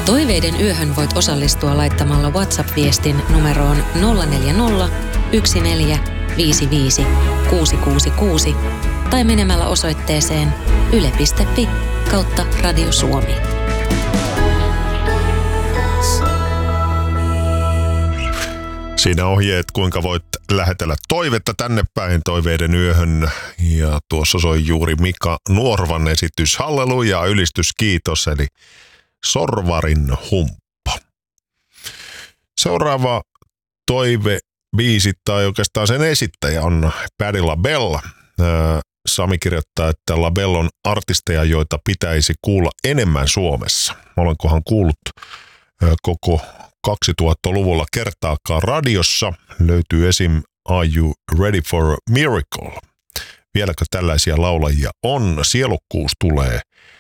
Toiveiden yöhön voit osallistua laittamalla WhatsApp-viestin numeroon 040 1455 666 tai menemällä osoitteeseen yle.fi/Radio Suomi. Siinä ohjeet, kuinka voit lähetellä toivetta tänne päin Toiveiden yöhön. Ja tuossa soi juuri Mika Nuorvan esitys Halleluja, ylistys, kiitos, eli Sorvarin humppa. Seuraava toivebiisi tai oikeastaan sen esittäjä on Patti LaBelle. Sami kirjoittaa, että LaBelle on artisteja, joita pitäisi kuulla enemmän Suomessa. Olenkohan kuullut koko 2000-luvulla kertaakaan radiossa. Löytyy esim. Are You Ready for a Miracle? Vieläkö tällaisia laulajia on? Sielukkuus tulee